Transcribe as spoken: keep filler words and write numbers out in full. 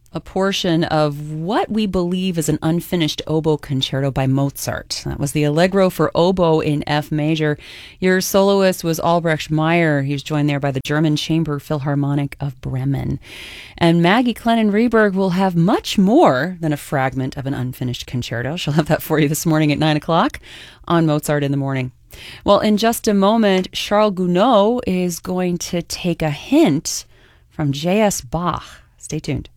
a portion of what we believe is an unfinished oboe concerto by Mozart. That was the Allegro for oboe in F major. Your soloist was Albrecht Meyer. He was joined there by the German Chamber Philharmonic of Bremen. And Maggie Clennon-Reberg will have much more than a fragment of an unfinished concerto. She'll have that for you this morning at nine o'clock on Mozart in the Morning. Well, in just a moment, Charles Gounod is going to take a hint from J S. Bach. Stay tuned.